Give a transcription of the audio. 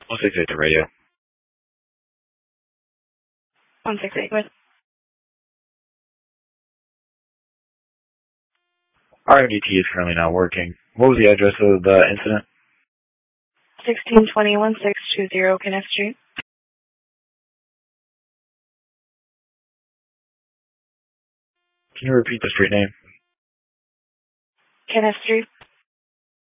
168 to radio. 168 with. RMDT is currently not working. What was the address of the incident? 1620 1620 Kenneth Street. Can you repeat the street name? Kenneth Street.